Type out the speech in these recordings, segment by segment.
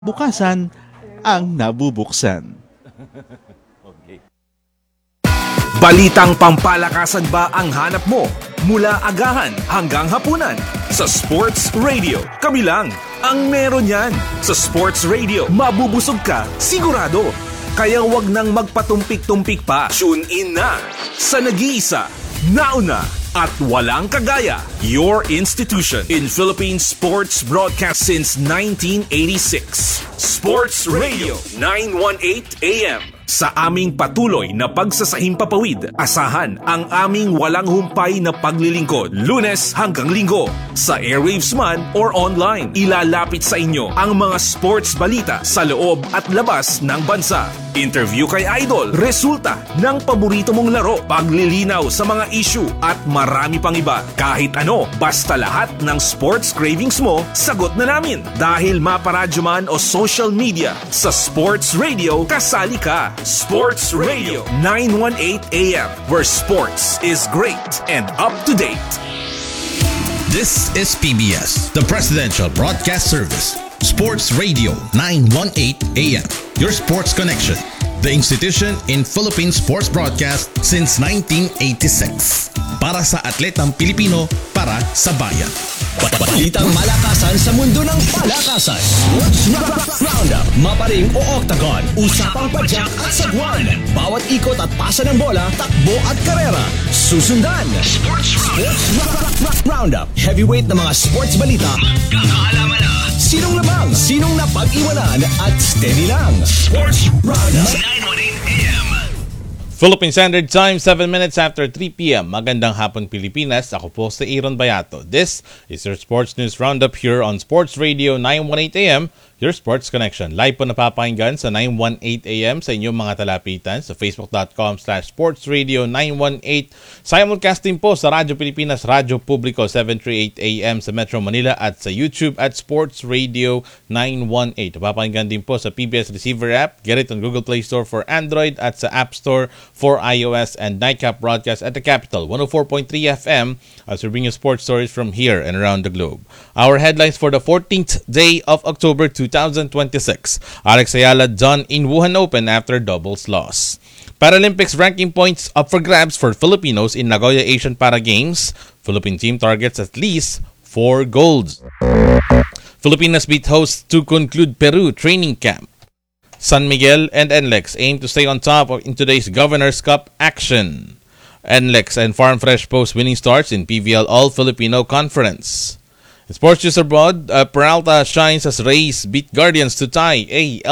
bukasan ang nabubuksan. Balitang pampalakasan ba ang hanap mo? Mula agahan hanggang hapunan sa Sports Radio. Kami lang ang meron yan. Sa Sports Radio, mabubusog ka sigurado. Kaya wag nang magpatumpik-tumpik pa. Tune in na sa nag-iisa, nauna at walang kagaya. Your institution in Philippine sports broadcast since 1986. Sports Radio 918 AM. Sa aming patuloy na pagsasahimpapawid, asahan ang aming walang humpay na paglilingkod. Lunes hanggang Linggo, sa airwaves man or online. Ilalapit sa inyo ang mga sports balita sa loob at labas ng bansa. Interview kay Idol, resulta ng paborito mong laro, paglilinaw sa mga issue at marami pang iba. Kahit ano, basta lahat ng sports cravings mo, sagot na namin. Dahil maparadyo man o social media, sa Sports Radio, kasali ka. Sports Radio 918 AM, where sports is great and up to date. This is PBS, the Presidential Broadcast Service. Sports Radio 918 AM, your sports connection. The institution in Philippine sports broadcast since 1986. Para sa atletang Pilipino, para sa bayan. Balitang malakasan sa mundo ng palakasan. Sports Roundup. Maparing o octagon, usapang padyak at sagwan. Bawat ikot at pasa ng bola, takbo at karera. Susundan. Sports Roundup. Heavyweight na mga sports balita. Magkakaalaman na. Sinong labang, sinong napag-iwanan at steady lang. Sports Roundup. 918 AM. Philippine Standard Time, 7 minutes after 3 p.m. Magandang hapon Pilipinas. Ako po si Aaron Bayato. This is your Sports News Roundup here on Sports Radio 918 AM, your sports connection. Live po napapakinggan sa 918 AM sa inyong mga talapitan sa facebook.com/sportsradio918. Simulcasting po sa Radyo Pilipinas, Radyo Publico 738 AM sa Metro Manila at sa YouTube at Sports Radio 918. Napapakinggan din po sa PBS Receiver app. Get it on Google Play Store for Android at sa App Store for iOS, and Nightcap broadcast at the Capital 104.3 FM as we bring you sports stories from here and around the globe. Our headlines for the 14th day of October 2026. Alex Ayala done in Wuhan Open after doubles loss. Paralympics ranking points up for grabs for Filipinos in Nagoya Asian Para Games. Philippine team targets at least 4 golds. Filipinas beat hosts to conclude Peru training camp. San Miguel and NLEX aim to stay on top in today's Governor's Cup action. NLEX and Farm Fresh post winning starts in PVL All-Filipino Conference. In sports news abroad, Peralta shines as Rays beat Guardians to tie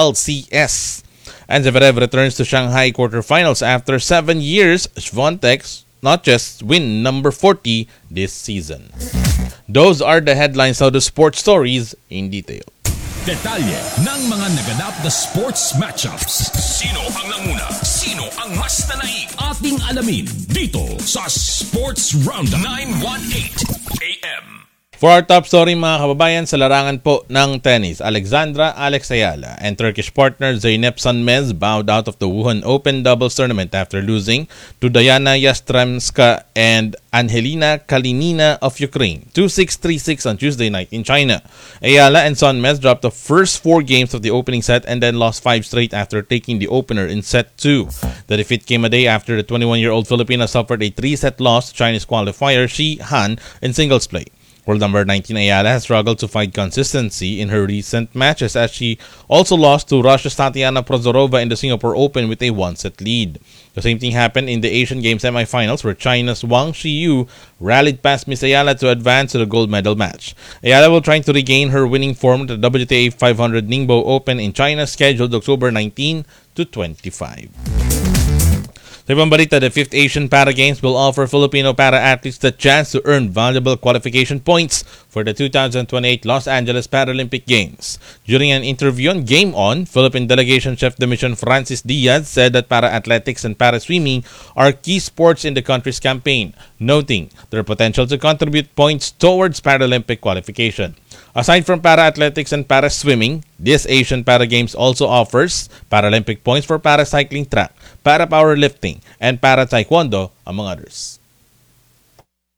ALCS. And Zverev returns to Shanghai quarterfinals after 7 years. Swiatek not just win number 40 this season. Those are the headlines of the sports stories in detail. Detalye ng mga naganap na sports matchups. Sino ang nanguna? Sino ang mas nanaig? Ating alamin dito sa Sports Roundup 918 AM. For our top story mga kababayan, sa larangan po ng tennis, Alexandra Alex Ayala and Turkish partner Zeynep Sanmez bowed out of the Wuhan Open doubles tournament after losing to Diana Yastremska and Angelina Kalinina of Ukraine 2-6, 3-6 on Tuesday night in China. Ayala and Sanmez dropped the first 4 games of the opening set and then lost 5 straight after taking the opener in set 2. The defeat came a day after the 21-year-old Filipina suffered a 3-set loss to Chinese qualifier Shi Han in singles play. World number 19 Ayala has struggled to find consistency in her recent matches as she also lost to Russia's Tatiana Prozorova in the Singapore Open with a 1-set lead. The same thing happened in the Asian Games semifinals where China's Wang Shiyu rallied past Miss Ayala to advance to the gold medal match. Ayala will try to regain her winning form at the WTA 500 Ningbo Open in China scheduled October 19 to 25. Sa ibang balita, the 5th Asian Para Games will offer Filipino para-athletes the chance to earn valuable qualification points for the 2028 Los Angeles Paralympic Games. During an interview on Game On, Philippine Delegation Chef de Mission Francis Diaz said that para-athletics and para-swimming are key sports in the country's campaign, noting their potential to contribute points towards Paralympic qualification. Aside from para-athletics and para-swimming, this Asian Para Games also offers Paralympic points for para-cycling track, para-powerlifting, and para-taekwondo, among others.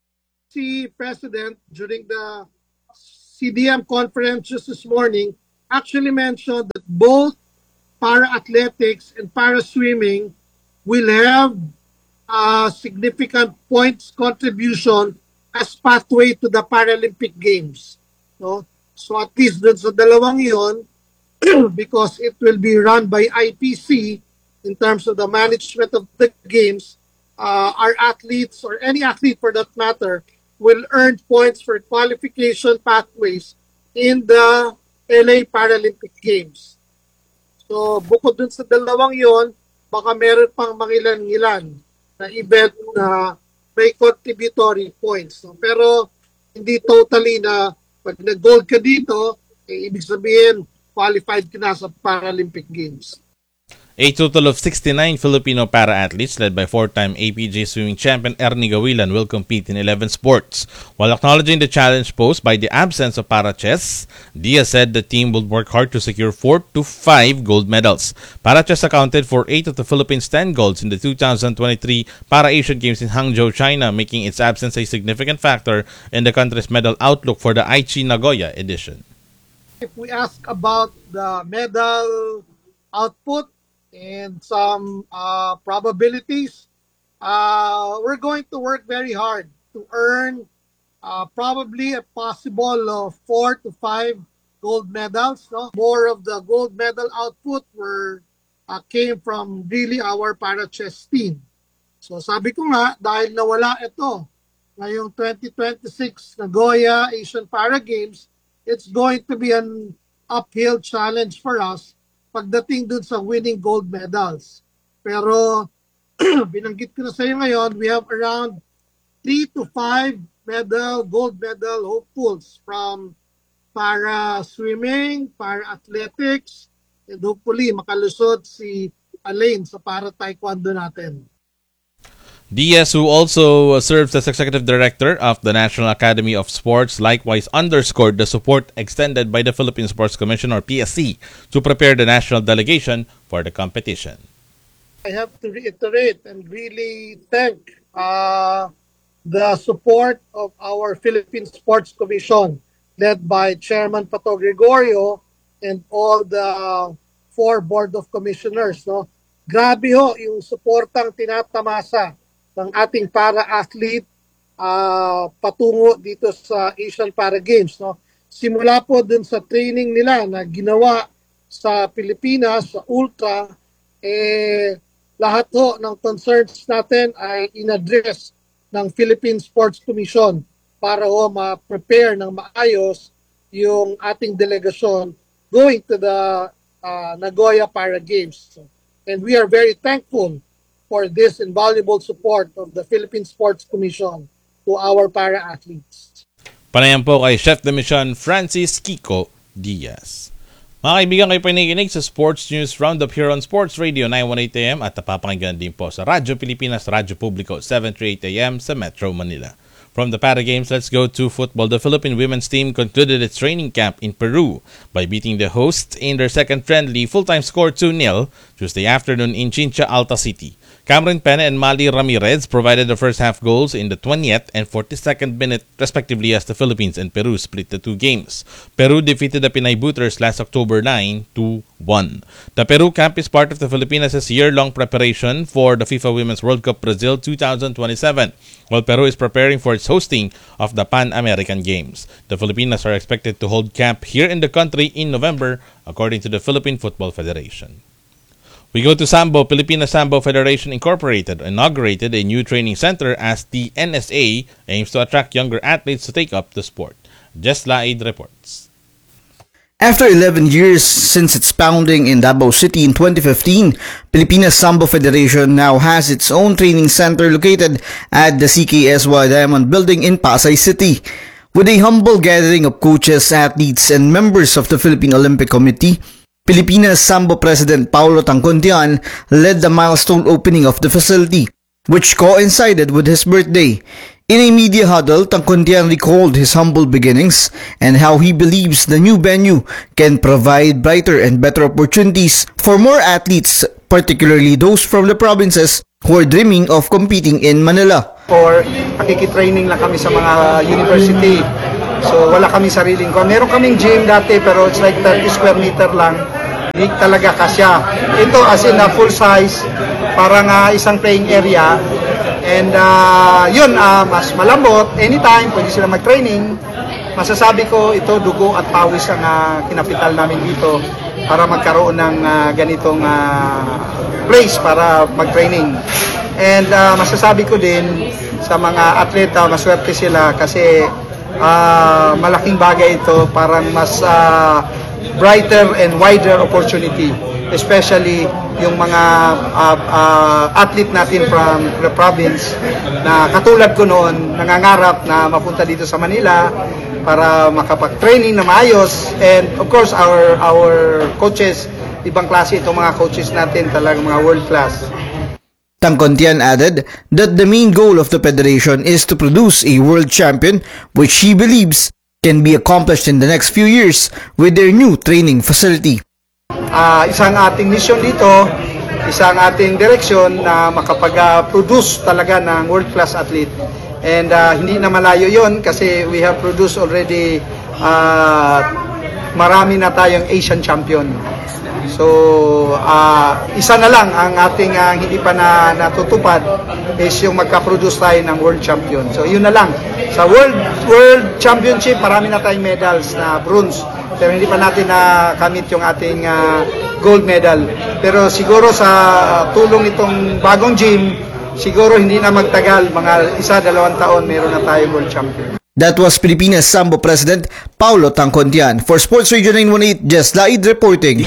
The President, during the CDM conference just this morning, actually mentioned that both para-athletics and para-swimming will have significant points contribution as pathway to the Paralympic Games. No? So at least dun sa dalawang yon, because it will be run by IPC in terms of the management of the games, our athletes or any athlete for that matter will earn points for qualification pathways in the LA Paralympic Games. So bukod dun sa dalawang yon, baka meron pang mangilan-ngilan na event na may contributory points. No? Pero hindi totally na pag nag-gold ka dito, ibig sabihin qualified ka na sa Paralympic Games. A total of 69 Filipino para-athletes led by four-time APJ swimming champion Ernie Gawilan will compete in 11 sports. While acknowledging the challenge posed by the absence of para-chess, Diaz said the team will work hard to secure 4 to 5 gold medals. Para-chess accounted for 8 of the Philippines' 10 golds in the 2023 Para-Asian Games in Hangzhou, China, making its absence a significant factor in the country's medal outlook for the Aichi Nagoya edition. If we ask about the medal output and some probabilities, we're going to work very hard to earn probably a possible 4 to 5 gold medals. No? More of the gold medal output came from really our para-chess team. So sabi ko nga, dahil nawala ito ngayong 2026 Nagoya Asian Para Games, it's going to be an uphill challenge for us pagdating dun sa winning gold medals. Pero binanggit ko na sa iyo ngayon, we have around 3 to 5 gold medal hopefuls from para swimming, para athletics, and hopefully makalusot si Alain sa para taekwondo natin. Diaz, who also serves as executive director of the National Academy of Sports, likewise underscored the support extended by the Philippine Sports Commission or PSC to prepare the national delegation for the competition. I have to reiterate and really thank the support of our Philippine Sports Commission led by Chairman Pato Gregorio and all the 4 Board of Commissioners. No? Grabe ho yung suportang tinatamasa ng ating para-athlete patungo dito sa Asian Para Games. No? Simula po dun sa training nila na ginawa sa Pilipinas, sa Ultra, lahat ho ng concerns natin ay in-address ng Philippine Sports Commission para ho ma-prepare ng maayos yung ating delegasyon going to the Nagoya Para Games. And we are very thankful for this invaluable support of the Philippine Sports Commission to our para-athletes. Panayan po kay Chef de Mission Francis Kiko Diaz. Mga kaibigan, kayo panikinig sa Sports News Roundup here on Sports Radio 918 AM at napapakinggan din po sa Radyo Pilipinas, Radyo Publico 738 AM sa Metro Manila. From the Para Games, let's go to football. The Philippine women's team concluded its training camp in Peru by beating the hosts in their second friendly full-time score 2-0 Tuesday afternoon in Chincha, Alta City. Cameron Pena and Mali Ramirez provided the first half goals in the 20th and 42nd minute respectively as the Philippines and Peru split the 2 games. Peru defeated the Pinay Booters last October 9-1. The Peru camp is part of the Filipinas' year-long preparation for the FIFA Women's World Cup Brazil 2027, while Peru is preparing for its hosting of the Pan-American Games. The Filipinas are expected to hold camp here in the country in November, according to the Philippine Football Federation. We go to Sambo. Filipina Sambo Federation Incorporated inaugurated a new training center as the NSA aims to attract younger athletes to take up the sport. Jess Laid reports. After 11 years since its founding in Davao City in 2015, Pilipinas Sambo Federation now has its own training center located at the CKSY Diamond Building in Pasay City. With a humble gathering of coaches, athletes, and members of the Philippine Olympic Committee, Pilipinas Sambo President Paulo Tangcontian led the milestone opening of the facility, which coincided with his birthday. In a media huddle, Tangcontian recalled his humble beginnings and how he believes the new venue can provide brighter and better opportunities for more athletes, particularly those from the provinces who are dreaming of competing in Manila. For pakikitraining lang kami sa mga university So wala kami sariling meron kaming gym dati pero it's like 30 square meter lang. Hindi talaga kasya. Ito as in full size, parang isang playing area. And yun, mas malambot. Anytime, pwede sila mag-training. Masasabi ko, ito dugo at pawis ang kinapital namin dito para magkaroon ng ganitong place para mag-training. And masasabi ko din sa mga atleta, maswerte sila kasi malaking bagay ito, parang mas brighter and wider opportunity, especially yung mga athlete natin from the province na katulad ko noon, nangangarap na mapunta dito sa Manila para makapag-training na maayos. And of course, our coaches, ibang klase itong mga coaches natin, talagang mga world class. Tangkontian added that the main goal of the federation is to produce a world champion, which he believes can be accomplished in the next few years with their new training facility. Isang ating mission dito, isang ating direksyon na makapag-produce talaga ng world-class athlete. And hindi na malayo yon kasi we have produced already marami na tayong Asian champion. So, isa na lang ang ating hindi pa natutupad is yung magka-produce tayo ng world champion. So, yun na lang. Sa world championship, marami na tayong medals na bronze. Pero hindi pa natin nakamit yung ating gold medal. Pero siguro sa tulong itong bagong gym, siguro hindi na magtagal, mga 1-2 taon, meron na tayong world champion. That was Pilipinas Sambo President Paulo Tangkontian. For Sports Radio 918, Jess Laid reporting.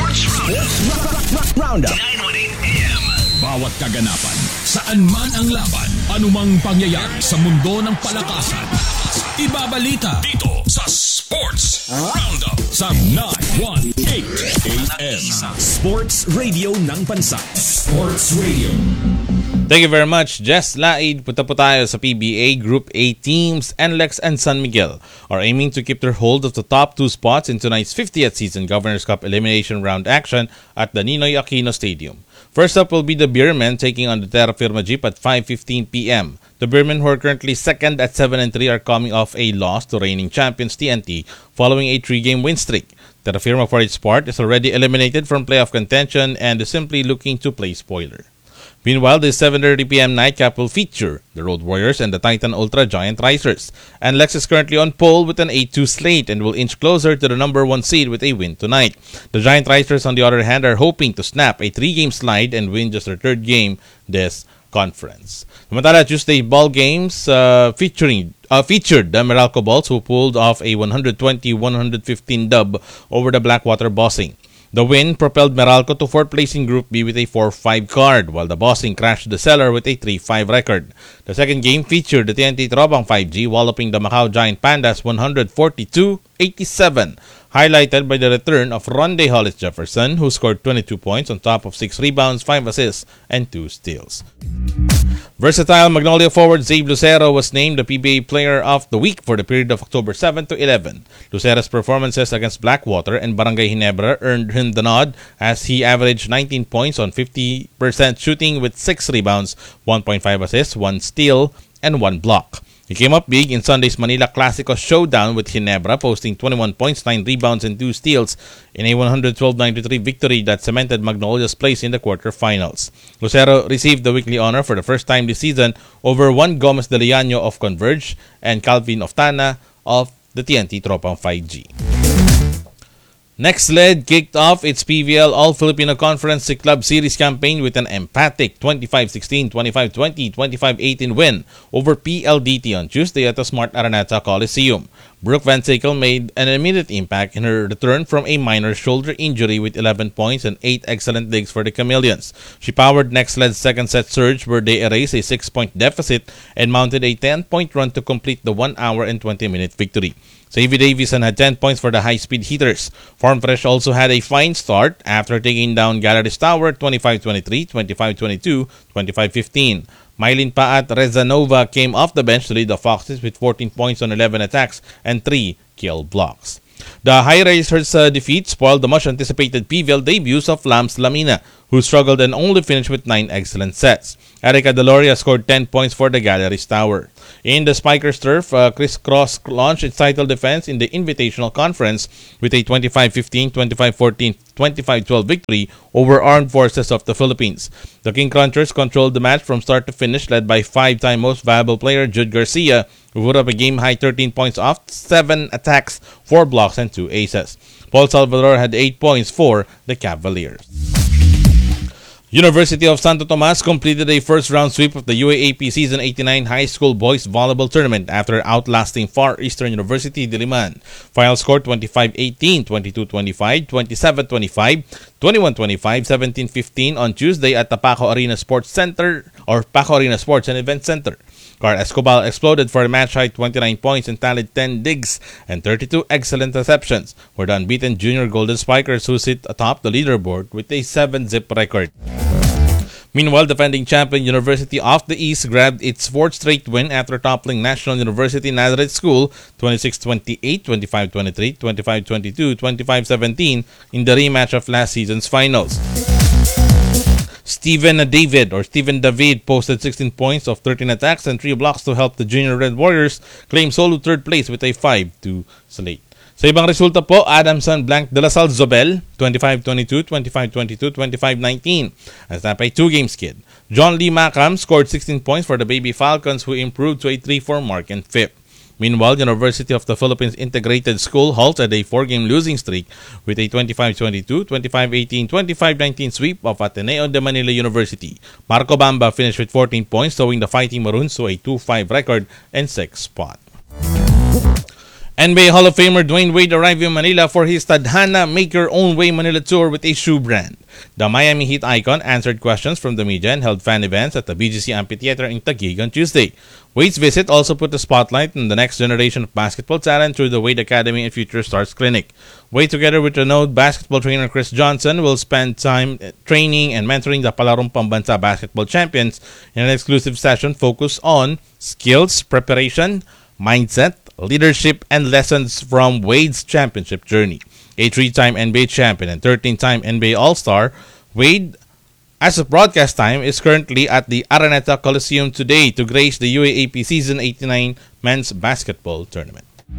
Roundup. 918 AM. Bawat kaganapan, saan man ang laban, anumang pangyayari sa mundo ng palakasan. Ibabalita dito sa Sports Roundup sa 918 AM. Sports Radio ng Bansa. Sports Radio. Thank you very much, Jess Laid. Punta po tayo sa PBA Group A teams. NLEX and San Miguel are aiming to keep their hold of the top 2 spots in tonight's 50th season Governors Cup elimination round action at the Ninoy Aquino Stadium. First up will be the Beermen taking on the Terra Firma Jeep at 5:15 p.m. The Beermen, who are currently second at 7-3, are coming off a loss to reigning champions TNT following a 3-game win streak. Terra Firma, for its part, is already eliminated from playoff contention and is simply looking to play spoiler. Meanwhile, the 7:30 p.m. nightcap will feature the Road Warriors and the Titan Ultra Giant Risers. And Lex is currently on pole with an 8-2 slate and will inch closer to the number 1 seed with a win tonight. The Giant Risers, on the other hand, are hoping to snap a 3-game slide and win just their 3rd game this conference. Samantala, Tuesday ball games featured the Meralco Bulls, who pulled off a 120-115 dub over the Blackwater Bossing. The win propelled Meralco to 4th place in Group B with a 4-5 card, while the Bossing crashed the cellar with a 3-5 record. The second game featured the TNT Tropang 5G walloping the Macau Giant Pandas 142-87, highlighted by the return of Ronde Hollis Jefferson, who scored 22 points on top of 6 rebounds, 5 assists, and 2 steals. Versatile Magnolia forward Zabe Lucero was named the PBA Player of the Week for the period of October 7 to 11. Lucero's performances against Blackwater and Barangay Ginebra earned him the nod as he averaged 19 points on 50% shooting with 6 rebounds, 1.5 assists, 1 steal, and 1 block. He came up big in Sunday's Manila Clasico showdown with Ginebra, posting 21 points, 9 rebounds, and 2 steals in a 112-93 victory that cemented Magnolia's place in the quarterfinals. Lucero received the weekly honor for the first time this season over Juan Gomez de Leano of Converge and Calvin Oftana of the TNT Tropang 5G. Next Led kicked off its PVL All-Filipino Conference Club Series campaign with an emphatic 25-16, 25-20, 25-18 win over PLDT on Tuesday at the Smart Araneta Coliseum. Brooke Van Sickle made an immediate impact in her return from a minor shoulder injury with 11 points and 8 excellent digs for the Chameleons. She powered Next Led's second set surge where they erased a 6-point deficit and mounted a 10-point run to complete the 1 hour and 20-minute victory. Savvy Davison had 10 points for the high-speed heaters. Formfresh also had a fine start after taking down Galeries Tower 25-23, 25-22, 25-15. Mylene Paat Rezanova came off the bench to lead the Foxes with 14 points on 11 attacks and 3 kill blocks. The High Racers' defeat spoiled the much-anticipated PVL debuts of Lams Lamina, who struggled and only finished with 9 excellent sets. Erica Deloria scored 10 points for the Galleries Tower. In the Spikers turf, Chris Cross launched its title defense in the Invitational Conference with a 25-15, 25-14, 25-12 victory over Armed Forces of the Philippines. The King Crunchers controlled the match from start to finish, led by five-time most valuable player Jude Garcia, who put up a game-high 13 points off 7 attacks, 4 blocks, and 2 aces. Paul Salvador had 8 points for the Cavaliers. University of Santo Tomas completed a first-round sweep of the UAAP Season 89 High School Boys Volleyball Tournament after outlasting Far Eastern University Diliman. Final score 25-18, 22-25, 27-25, 21-25, 17-15 on Tuesday at the Paco Arena Sports Center or Paco Arena Sports and Event Center. Car Escobar exploded for a match-high 29 points and tallied 10 digs and 32 excellent receptions, were the unbeaten junior Golden Spikers who sit atop the leaderboard with a 7-zip record. Meanwhile, defending champion University of the East grabbed its 4th straight win after toppling National University Nazareth School 26-28, 25-23, 25-22, 25-17 in the rematch of last season's finals. Stephen David posted 16 points of 13 attacks and 3 blocks to help the Junior Red Warriors claim solo third place with a 5-2 slate. Sa ibang resulta po, Adamson Blanc de la Salle Zobel, 25-22, 25-22, 25-19 as a 2-game skid. John Lee Macam scored 16 points for the Baby Falcons, who improved to a 3-4 mark in 5th. Meanwhile, University of the Philippines Integrated School halted a 4-game losing streak with a 25-22, 25-18, 25-19 sweep of Ateneo de Manila University. Marco Bamba finished with 14 points, towing the Fighting Maroons to a 2-5 record and 6th spot. NBA Hall of Famer Dwayne Wade arrived in Manila for his Tadhana Make Your Own Way Manila tour with a shoe brand. The Miami Heat icon answered questions from the media and held fan events at the BGC Amphitheater in Taguig on Tuesday. Wade's visit also put the spotlight on the next generation of basketball talent through the Wade Academy and Future Stars Clinic. Wade, together with renowned basketball trainer Chris Johnson, will spend time training and mentoring the Palarong Pambansa basketball champions in an exclusive session focused on skills, preparation, mindset, leadership, and lessons from Wade's championship journey. A 3-time NBA champion and 13-time NBA All-Star, Wade, as of broadcast time, is currently at the Araneta Coliseum today to grace the UAAP Season 89 Men's Basketball Tournament.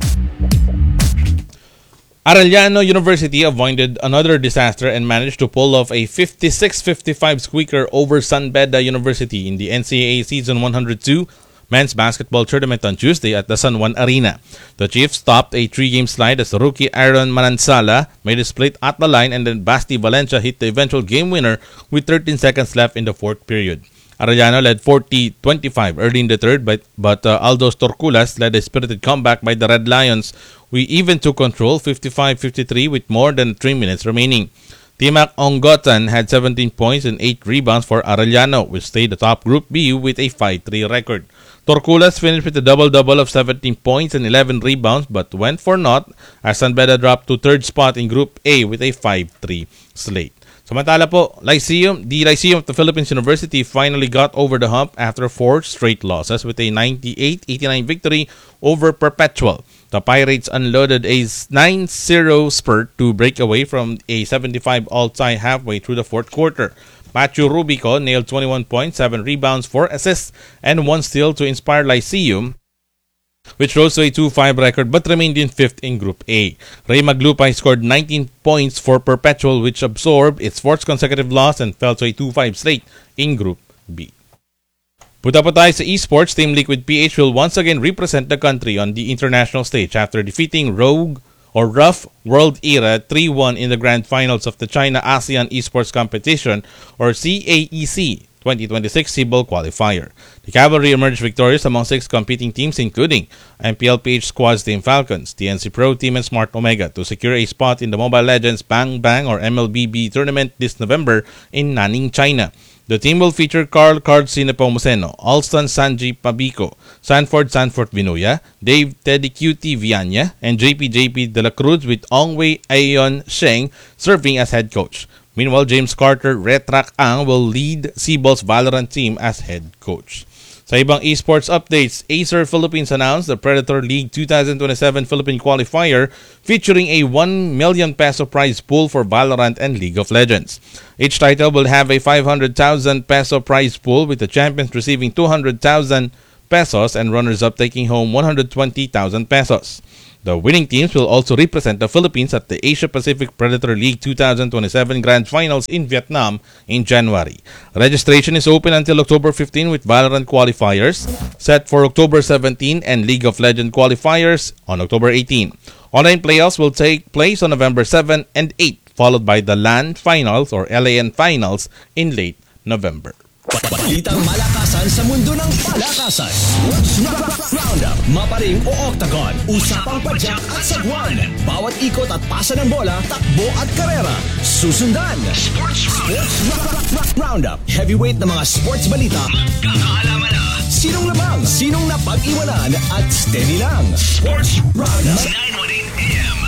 Arellano University avoided another disaster and managed to pull off a 56-55 squeaker over San Beda University in the NCAA Season 102 Men's Basketball Tournament on Tuesday at the San Juan Arena. The Chiefs stopped a 3-game slide as rookie Aaron Manansala made a split at the line, and then Basti Valencia hit the eventual game winner with 13 seconds left in the 4th period. Arellano led 40-25 early in the 3rd, but Aldos Torculas led a spirited comeback by the Red Lions, who even took control 55-53 with more than 3 minutes remaining. Timac Onggotan had 17 points and 8 rebounds for Arellano, which stayed atop Group B with a 5-3 record. Torculas finished with a double-double of 17 points and 11 rebounds but went for naught as San Beda dropped to 3rd spot in Group A with a 5-3 slate. Samantala po, the Lyceum of the Philippines University finally got over the hump after 4 straight losses with a 98-89 victory over Perpetual. The Pirates unloaded a 9-0 spurt to break away from a 75 all-tie halfway through the 4th quarter. Matthew Rubico nailed 21 points, 7 rebounds, 4 assists, and 1 steal to inspire Lyceum, which rose to a 2-5 record but remained in 5th in Group A. Ray Maglupay scored 19 points for Perpetual, which absorbed its 4th consecutive loss and fell to a 2-5 slate in Group B. Punta po tayo sa esports. Team Liquid PH will once again represent the country on the international stage after defeating Rough World Era 3-1 in the grand finals of the China ASEAN Esports Competition, or CAEC 2026 Cebu qualifier. The Cavalry emerged victorious among 6 competing teams, including MPLPH Squad's Team Falcons, TNC Pro Team, and Smart Omega, to secure a spot in the Mobile Legends Bang Bang or MLBB tournament this November in Nanning, China. The team will feature Carl Cards Nepomuceno, Alston Sanji Pabico, Sanford Vinuya, Dave Teddy QT Vianya, and JP De La Cruz, with Ongwei Aeon Sheng serving as head coach. Meanwhile, James Carter Retrak Ang will lead Cebol's Valorant team as head coach. Sa ibang esports updates, Acer Philippines announced the Predator League 2027 Philippine Qualifier featuring a 1 million peso prize pool for Valorant and League of Legends. Each title will have a 500,000 peso prize pool, with the champions receiving 200,000 pesos and runners-up taking home 120,000 pesos. The winning teams will also represent the Philippines at the Asia Pacific Predator League 2027 Grand Finals in Vietnam in January. Registration is open until October 15 with Valorant qualifiers set for October 17 and League of Legends qualifiers on October 18. Online playoffs will take place on November 7 and 8, followed by the LAN Finals or LAN Finals in late November. Balitang malakasan sa mundo ng palakasan. Sports Roundup, maparing o octagon, usapang padyak at sagwan. Bawat ikot at pasa ng bola, takbo at karera. Susundan. Sports Roundup, heavyweight na mga sports balita. Magkakaalaman na. Sinong labang, sinong napag-iwanan at steady lang. Sports Roundup. 918 AM.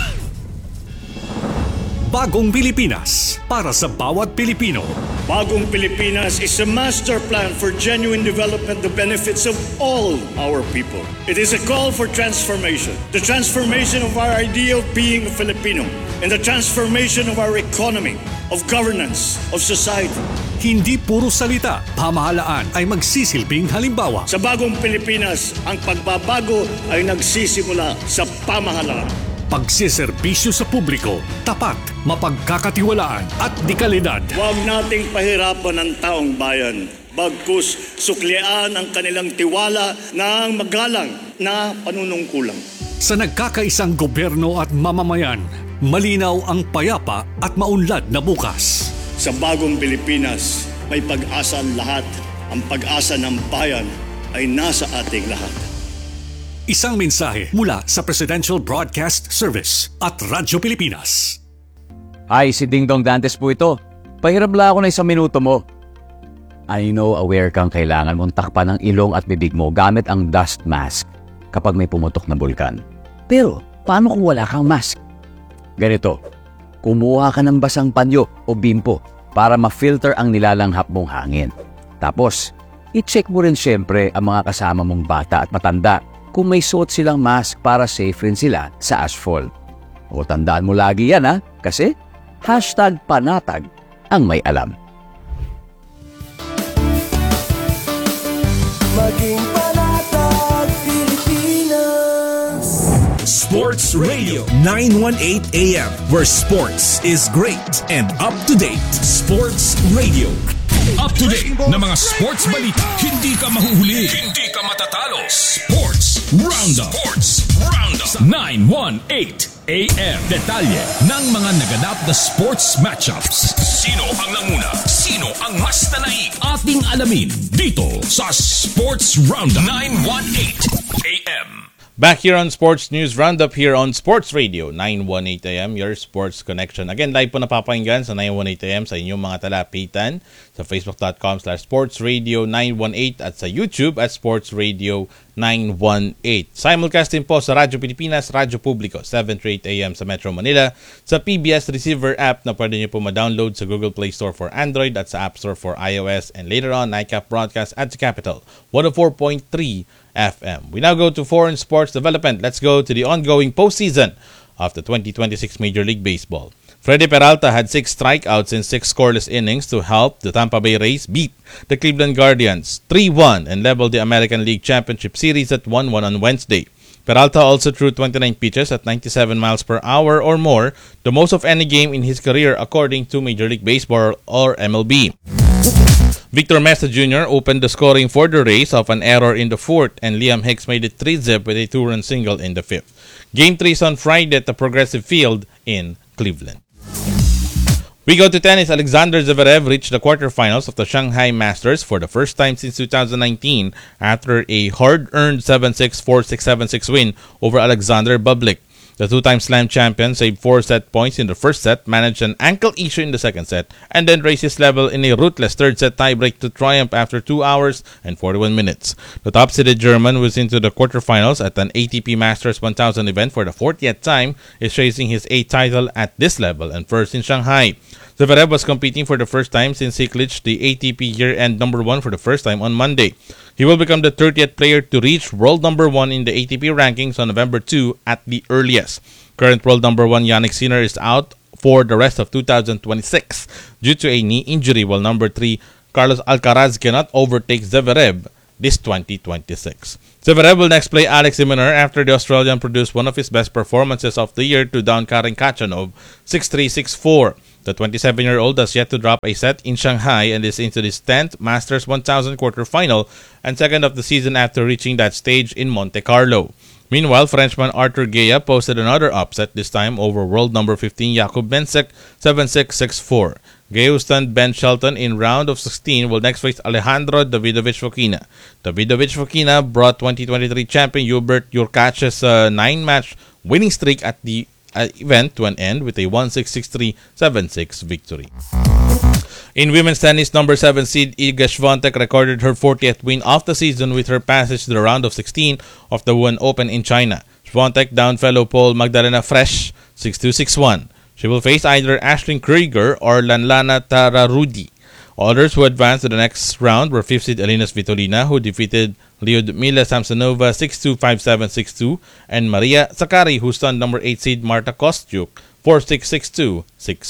Bagong Pilipinas para sa bawat Pilipino. Bagong Pilipinas is a master plan for genuine development, the benefits of all our people. It is a call for transformation. The transformation of our idea of being a Filipino and the transformation of our economy, of governance, of society. Hindi puro salita, pamahalaan ay magsisilbing halimbawa. Sa Bagong Pilipinas, ang pagbabago ay nagsisimula sa pamahalaan. Pagsiservisyo sa publiko, tapat, mapagkakatiwalaan at dekalidad. Huwag nating pahirapan ang taong bayan. Bagkus suklian ang kanilang tiwala ng magalang na panunungkulang. Sa nagkakaisang gobyerno at mamamayan, malinaw ang payapa at maunlad na bukas. Sa Bagong Pilipinas, may pag-asa ang lahat. Ang pag-asa ng bayan ay nasa ating lahat. Isang mensahe mula sa Presidential Broadcast Service at Radyo Pilipinas. Hi, si Ding Dong Dantes po ito. Pahiram lang ako ng 1 minuto mo. I know aware kang kailangan mong takpan ng ilong at bibig mo gamit ang dust mask kapag may pumutok na bulkan. Pero, paano kung wala kang mask? Ganito, kumuha ka ng basang panyo o bimpo para ma-filter ang nilalanghap mong hangin. Tapos, i-check mo rin syempre ang mga kasama mong bata at matanda kung may suot silang mask para safe rin sila sa ashfall. O tandaan mo lagi yan ha, kasi #panatag ang may alam. Maging panatag Pilipinas. Sports Radio 918 AM, where sports is great and up to date. Sports Radio. Up to date na mga sports balita. Hindi ka mahuhuli. Hindi ka matatalo. Sports Roundup. Sports Roundup. 918 AM. Detalye ng mga naganap na sports matchups. Sino ang nanguna? Sino ang mas nanaig? Ating alamin dito sa Sports Roundup. 918 AM. Back here on Sports News Roundup here on Sports Radio 918 AM, your sports connection. Again, live po napapakinggan sa 918 AM sa inyong mga talapitan sa facebook.com/sportsradio918 at sa YouTube at Sports Radio 918. Simulcast din po sa Radyo Pilipinas, Radyo Publico, 7 to 8 AM sa Metro Manila, sa PBS Receiver app na pwede nyo po ma-download sa Google Play Store for Android at sa App Store for iOS, and later on, NICAP broadcast at the Capital 104.3 FM. We now go to foreign sports development. Let's go to the ongoing postseason of the 2026 Major League Baseball. Freddy Peralta had 6 strikeouts in 6 scoreless innings to help the Tampa Bay Rays beat the Cleveland Guardians 3-1 and leveled the American League Championship Series at 1-1 on Wednesday. Peralta also threw 29 pitches at 97 miles per hour or more, the most of any game in his career according to Major League Baseball or MLB. Victor Mesa Jr. opened the scoring for the Rays off an error in the 4th, and Liam Hicks made it 3-0 with a 2-run single in the 5th. Game 3 is on Friday at the Progressive Field in Cleveland. We go to tennis. Alexander Zverev reached the quarterfinals of the Shanghai Masters for the first time since 2019 after a hard-earned 7-6, 4-6, 7-6 win over Alexander Bublik. The two-time slam champion saved 4 set points in the first set, managed an ankle issue in the second set, and then raised his level in a ruthless third-set tiebreak to triumph after 2 hours and 41 minutes. The top-seeded German was into the quarterfinals at an ATP Masters 1000 event for the 40th time, is chasing his 8th title at this level and first in Shanghai. Zverev was competing for the first time since he clinched the ATP year-end number 1 for the first time on Monday. He will become the 30th player to reach world number 1 in the ATP rankings on November 2 at the earliest. Current world number 1 Jannik Sinner is out for the rest of 2026 due to a knee injury, while number 3 Carlos Alcaraz cannot overtake Zverev this 2026. Zverev will next play Alex de Minaur after the Australian produced one of his best performances of the year to down Karen Khachanov 6-3, 6-4. The 27-year-old has yet to drop a set in Shanghai and is into his 10th Masters 1000 quarterfinal and second of the season after reaching that stage in Monte Carlo. Meanwhile, Frenchman Arthur Gaya posted another upset, this time over world number 15 Jakub Mensik 7-6, 6-4. Gaya stunned Ben Shelton in round of 16 will next face Alejandro Davidovich Fokina. Davidovich Fokina brought 2023 champion Hubert Hurkacz's 9-match winning streak at the event to an end with a 1-6, 6-3, 7-6 victory. In women's tennis, number 7 seed Iga Swiatek recorded her 40th win of the season with her passage to the round of 16 of the Wuhan Open in China. Swiatek down fellow Pole Magdalena Fresh 6-2, 6-1. She will face either Ashlyn Krieger or Lanlana Tararudi. Others who advanced to the next round were 5th seed Elina Svitolina, who defeated Lyudmila Samsonova 6-2, 5-7, 6-2, and Maria Sakkari, who stunned number 8 seed Marta Kostyuk 4-6, 6-2,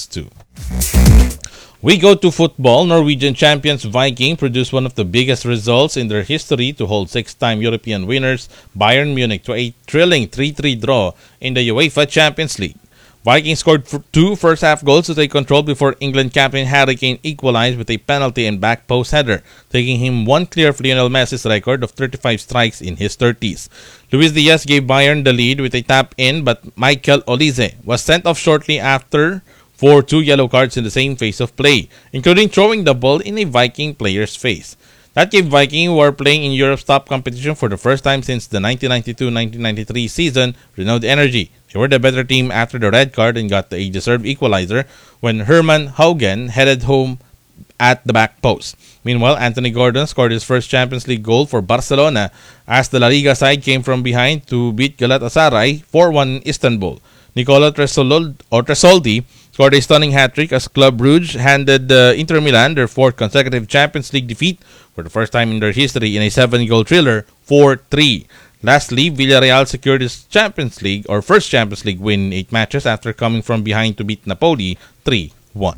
6-2. We go to football. Norwegian champions Viking produced one of the biggest results in their history to hold 6-time European winners Bayern Munich to a thrilling 3-3 draw in the UEFA Champions League. Vikings scored 2 first-half goals to take control before England captain Harry Kane equalized with a penalty and back post header, taking him one clear of Lionel Messi's record of 35 strikes in his 30s. Luis Diaz gave Bayern the lead with a tap-in, but Michael Olise was sent off shortly after for 2 yellow cards in the same phase of play, including throwing the ball in a Viking player's face. That gave Viking, who are playing in Europe's top competition for the first time since the 1992-1993 season, renewed energy. They were the better team after the red card and got a deserved equalizer when Herman Haugen headed home at the back post. Meanwhile, Anthony Gordon scored his first Champions League goal for Barcelona as the La Liga side came from behind to beat Galatasaray 4-1 in Istanbul. Nicola Tresoldi scored a stunning hat-trick as Club Brugge handed Inter Milan their 4th consecutive Champions League defeat for the first time in their history in a 7-goal thriller 4-3. Lastly, Villarreal secured his first Champions League win in 8 matches after coming from behind to beat Napoli 3-1.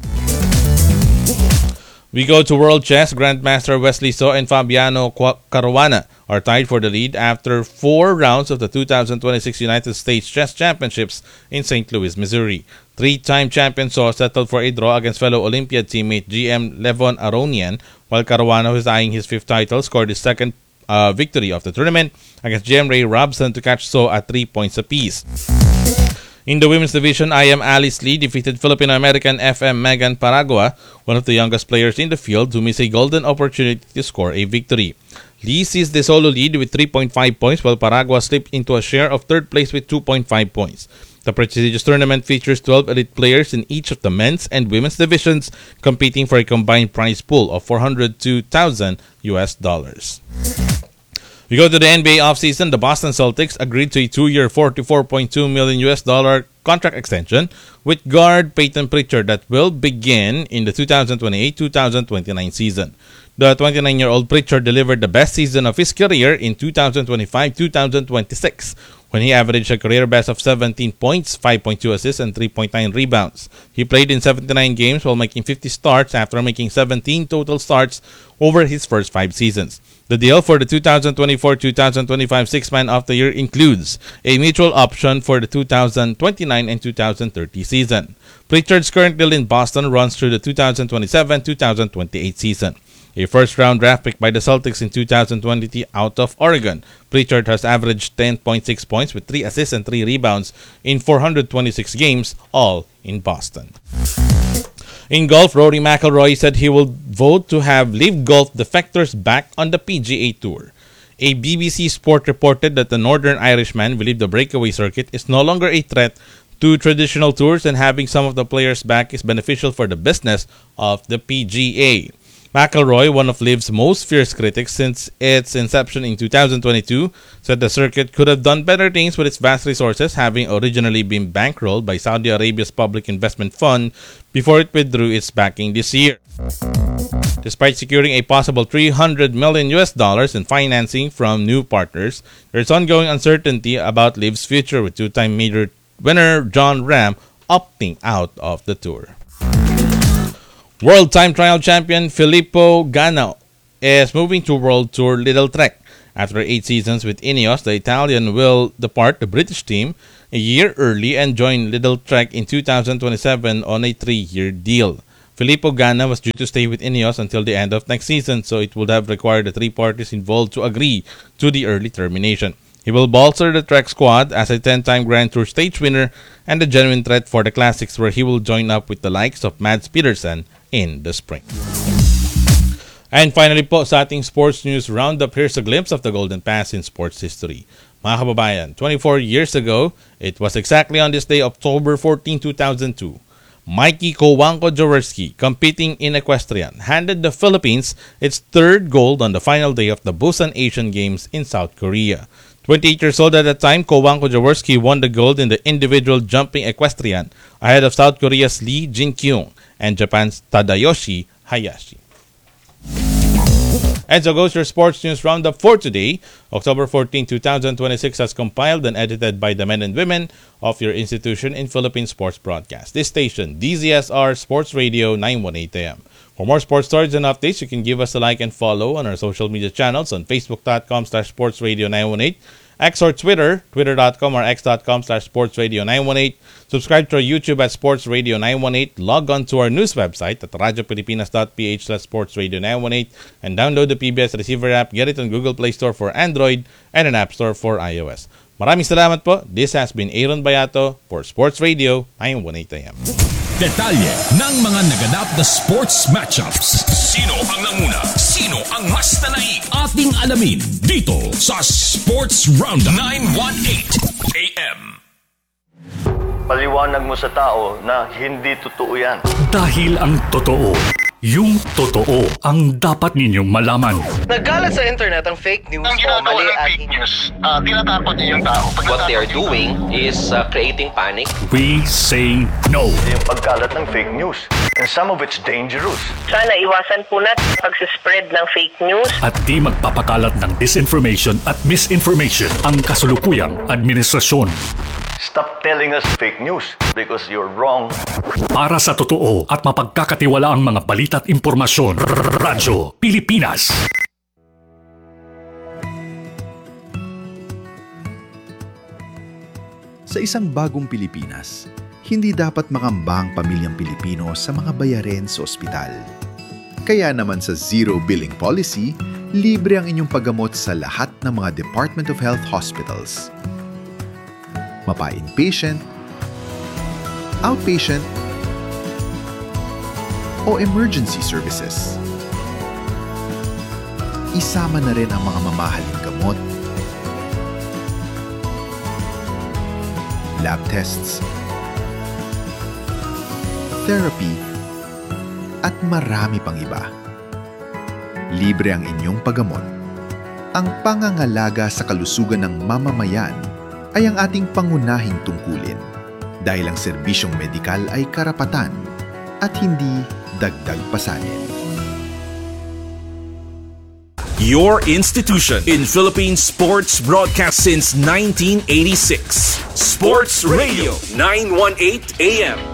We go to World Chess. Grandmaster Wesley So and Fabiano Caruana are tied for the lead after 4 rounds of the 2026 United States Chess Championships in St. Louis, Missouri. 3-time champion So settled for a draw against fellow Olympiad teammate GM Levon Aronian, while Caruana, who is eyeing his 5th title, scored his 2nd victory of the tournament against GM Ray Robson to catch So at 3 points apiece. In the women's division, Alice Lee defeated Filipino-American FM Megan Paragua, one of the youngest players in the field, who missed a golden opportunity to score a victory. Lee seized the solo lead with 3.5 points, while Paragua slipped into a share of 3rd place with 2.5 points. The prestigious tournament features 12 elite players in each of the men's and women's divisions, competing for a combined prize pool of $402,000 US. We go to the NBA offseason. The Boston Celtics agreed to a 2-year $44.2 million US contract extension with guard Peyton Pritchard that will begin in the 2028-2029 season. The 29-year-old Pritchard delivered the best season of his career in 2025-2026 when he averaged a career best of 17 points, 5.2 assists, and 3.9 rebounds. He played in 79 games while making 50 starts after making 17 total starts over his first 5 seasons. The deal for the 2024-2025 Six-Man of the Year includes a mutual option for the 2029 and 2030 season. Pritchard's current deal in Boston runs through the 2027-2028 season. A first-round draft pick by the Celtics in 2020 out of Oregon, Pritchard has averaged 10.6 points with 3 assists and 3 rebounds in 426 games, all in Boston. In golf, Rory McIlroy said he will vote to have LIV Golf defectors back on the PGA Tour. A BBC Sport reported that the Northern Irishman believed the breakaway circuit is no longer a threat to traditional tours and having some of the players back is beneficial for the business of the PGA. McElroy, one of LIV's most fierce critics since its inception in 2022, said the circuit could have done better things with its vast resources, having originally been bankrolled by Saudi Arabia's Public Investment Fund before it withdrew its backing this year. Despite securing a possible $300 million in financing from new partners, there is ongoing uncertainty about LIV's future, with two-time major winner Jon Rahm opting out of the tour. World Time Trial champion Filippo Ganna is moving to World Tour Little Trek. After 8 seasons with Ineos, the Italian will depart the British team a year early and join Little Trek in 2027 on a 3-year deal. Filippo Ganna was due to stay with Ineos until the end of next season, so it would have required the 3 parties involved to agree to the early termination. He will bolster the Trek squad as a 10-time Grand Tour stage winner and a genuine threat for the classics, where he will join up with the likes of Mads Pedersen in the spring. And finally po, sa ating sports news roundup, here's a glimpse of the Golden Pass in sports history. Mga kababayan, 24 years ago, it was exactly on this day, October 14, 2002, Mikey Kowanko Jaworski, competing in equestrian, handed the Philippines its 3rd gold on the final day of the Busan Asian Games in South Korea. 28 years old at the time, Kowanko Jaworski won the gold in the individual jumping equestrian ahead of South Korea's Lee Jin-kyung and Japan's Tadayoshi Hayashi. And so goes your sports news roundup for today, October 14, 2026, as compiled and edited by the men and women of your institution in Philippine Sports Broadcast. This station, DZSR Sports Radio 918 AM. For more sports stories and updates, you can give us a like and follow on our social media channels on Facebook.com/SportsRadio918, X or Twitter, Twitter.com or X.com/SportsRadio918. Subscribe to our YouTube at Sports Radio 918. Log on to our news website at radiopilipinas.ph/SportsRadio918 and download the PBS Receiver app. Get it on Google Play Store for Android and an App Store for iOS. Maraming salamat po. This has been Aaron Bayato for Sports Radio 918 AM. Detalye ng mga naganap na sports matchups. Sino ang nanguna? Sino ang mas nanaig? Ating alamin dito sa Sports Roundup 918 AM. Paliwanag mo sa tao na hindi totoo yan. Dahil ang totoo, yung totoo ang dapat ninyong malaman. Nagkalat sa internet ang fake news o mali at fake news. Tinatakot niyo yung tao. What they are doing is creating panic. We say no. Yung pagkalat ng fake news. And some of it's dangerous. Sana iwasan po natin pag-spread ng fake news. At di magpapakalat ng disinformation at misinformation ang kasulukuyang administrasyon. Stop telling us fake news because you're wrong. Para sa totoo at mapagkakatiwalaang mga balita at impormasyon, Radyo Pilipinas. Sa isang bagong Pilipinas, hindi dapat makamba ang pamilyang Pilipino sa mga bayarin sa ospital. Kaya naman sa Zero Billing Policy, libre ang inyong paggamot sa lahat ng mga Department of Health hospitals. Mapa-inpatient, outpatient, o emergency services. Isama na rin ang mga mamahaling gamot, lab tests, therapy, at marami pang iba. Libre ang inyong paggamot. Ang pangangalaga sa kalusugan ng mamamayan ay ang ating pangunahing tungkulin, dahil ang serbisyong medikal ay karapatan at hindi dagdag pasanin. Your institution in Philippine sports broadcast since 1986. Sports Radio 918 AM.